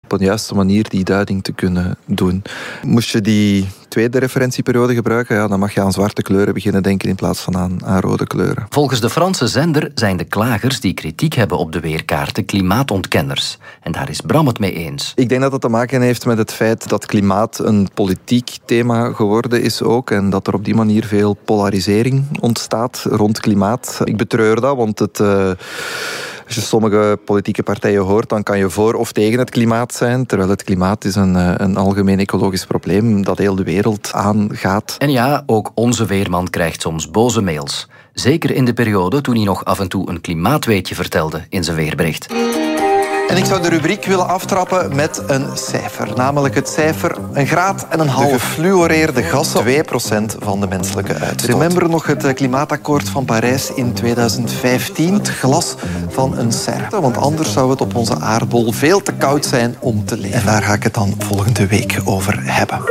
op een juiste manier die duiding te kunnen doen. Moest je die tweede referentieperiode gebruiken, dan mag je aan zwarte kleuren beginnen denken in plaats van aan rode kleuren. Volgens de Franse zender zijn de klagers die kritiek hebben op de weerkaarten klimaatontkenners. En daar is Bram het mee eens. Ik denk dat het te maken heeft met het feit dat klimaat een politiek thema geworden is ook. En dat er op die manier veel polarisering ontstaat rond klimaat. Ik betreur dat, want als je sommige politieke partijen hoort, dan kan je voor of tegen het klimaat zijn. Terwijl het klimaat is een algemeen ecologisch probleem dat heel de wereld aangaat. En ja, ook onze weerman krijgt soms boze mails. Zeker in de periode toen hij nog af en toe een klimaatweetje vertelde in zijn weerbericht. En ik zou de rubriek willen aftrappen met een cijfer. Namelijk het cijfer 1,5 graad. De gefluoreerde gassen, 2% van de menselijke uitstoot. Remember nog het klimaatakkoord van Parijs in 2015? Het glas van een serre. Want anders zou het op onze aardbol veel te koud zijn om te leven. En daar ga ik het dan volgende week over hebben.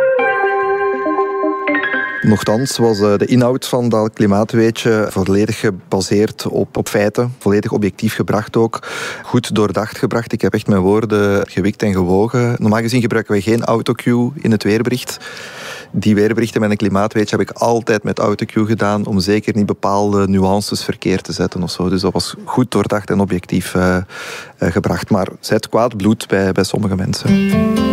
Nochtans was de inhoud van dat klimaatweetje volledig gebaseerd op feiten. Volledig objectief gebracht ook. Goed doordacht gebracht. Ik heb echt mijn woorden gewikt en gewogen. Normaal gezien gebruiken we geen autocue in het weerbericht. Die weerberichten met een klimaatweetje heb ik altijd met autocue gedaan om zeker niet bepaalde nuances verkeerd te zetten of zo. Dus dat was goed doordacht en objectief gebracht. Maar zet kwaad bloed bij sommige mensen.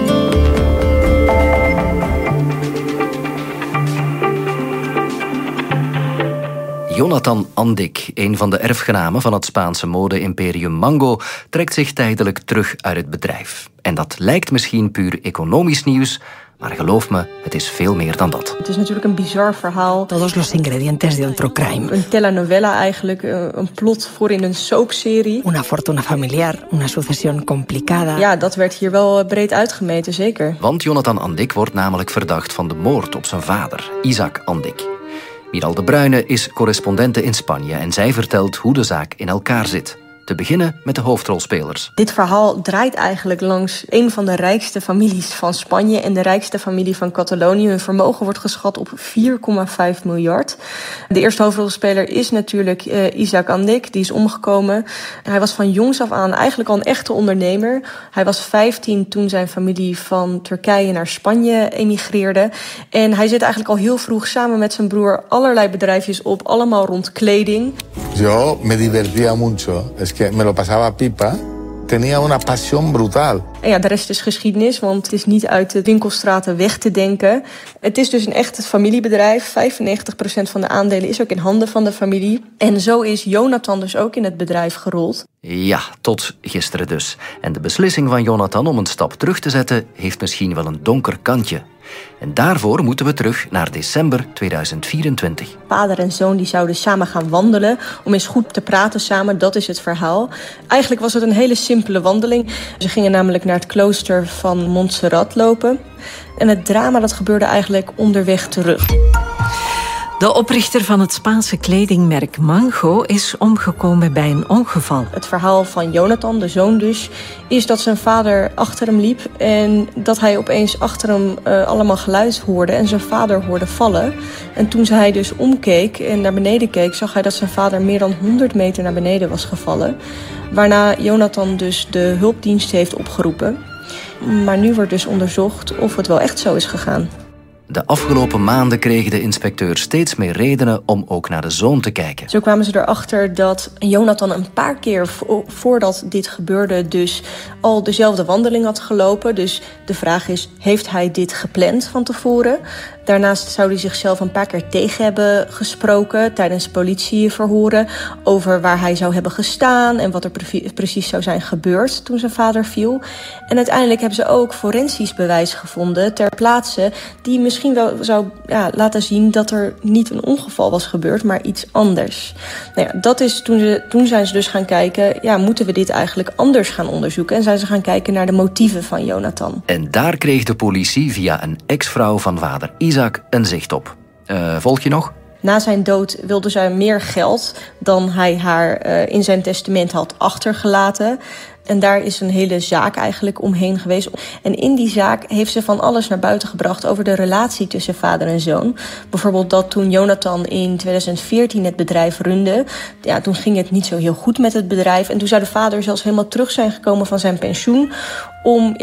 Jonathan Andik, een van de erfgenamen van het Spaanse mode-imperium Mango, trekt zich tijdelijk terug uit het bedrijf. En dat lijkt misschien puur economisch nieuws, maar geloof me, het is veel meer dan dat. Het is natuurlijk een bizar verhaal. Todos los ingredientes de otro crime. Een telenovela eigenlijk, een plot voor in een soapserie. Una fortuna familiar, una sucesión complicada. Ja, dat werd hier wel breed uitgemeten, zeker. Want Jonathan Andik wordt namelijk verdacht van de moord op zijn vader, Isaac Andik. Miral de Bruyne is correspondente in Spanje en zij vertelt hoe de zaak in elkaar zit. Te beginnen met de hoofdrolspelers. Dit verhaal draait eigenlijk langs een van de rijkste families van Spanje en de rijkste familie van Catalonië. Hun vermogen wordt geschat op 4,5 miljard. De eerste hoofdrolspeler is natuurlijk Isaac Andik, die is omgekomen. Hij was van jongs af aan eigenlijk al een echte ondernemer. Hij was 15 toen zijn familie van Turkije naar Spanje emigreerde. En hij zet eigenlijk al heel vroeg samen met zijn broer allerlei bedrijfjes op, allemaal rond kleding. Yo me divertía mucho. Es que me lo pasaba pipa. Tenía una pasión brutal. En ja, de rest is geschiedenis, want het is niet uit de winkelstraten weg te denken. Het is dus een echt familiebedrijf. 95% van de aandelen is ook in handen van de familie. En zo is Jonathan dus ook in het bedrijf gerold. Ja, tot gisteren dus. En de beslissing van Jonathan om een stap terug te zetten heeft misschien wel een donker kantje. En daarvoor moeten we terug naar december 2024. Vader en zoon die zouden samen gaan wandelen om eens goed te praten samen. Dat is het verhaal. Eigenlijk was het een hele simpele wandeling. Ze gingen namelijk naar het klooster van Montserrat lopen. En het drama dat gebeurde eigenlijk onderweg terug. De oprichter van het Spaanse kledingmerk Mango is omgekomen bij een ongeval. Het verhaal van Jonathan, de zoon dus, is dat zijn vader achter hem liep en dat hij opeens achter hem allemaal geluid hoorde en zijn vader hoorde vallen. En toen hij dus omkeek en naar beneden keek, zag hij dat zijn vader meer dan 100 meter naar beneden was gevallen. Waarna Jonathan dus de hulpdienst heeft opgeroepen. Maar nu wordt dus onderzocht of het wel echt zo is gegaan. De afgelopen maanden kregen de inspecteurs steeds meer redenen om ook naar de zoon te kijken. Zo kwamen ze erachter dat Jonathan een paar keer voordat dit gebeurde dus al dezelfde wandeling had gelopen. Dus de vraag is, heeft hij dit gepland van tevoren? Daarnaast zou hij zichzelf een paar keer tegen hebben gesproken tijdens politieverhoren over waar hij zou hebben gestaan en wat er precies zou zijn gebeurd toen zijn vader viel. En uiteindelijk hebben ze ook forensisch bewijs gevonden ter plaatse die misschien wel zou laten zien dat er niet een ongeval was gebeurd, maar iets anders. Nou ja, dat is toen zijn ze dus gaan kijken, moeten we dit eigenlijk anders gaan onderzoeken? En zijn ze gaan kijken naar de motieven van Jonathan. En daar kreeg de politie via een ex-vrouw van vader Isaac een zicht op. Volg je nog? Na zijn dood wilde zij meer geld dan hij haar in zijn testament had achtergelaten. En daar is een hele zaak eigenlijk omheen geweest. En in die zaak heeft ze van alles naar buiten gebracht over de relatie tussen vader en zoon. Bijvoorbeeld dat toen Jonathan in 2014 het bedrijf runde, toen ging het niet zo heel goed met het bedrijf. En toen zou de vader zelfs helemaal terug zijn gekomen van zijn pensioen om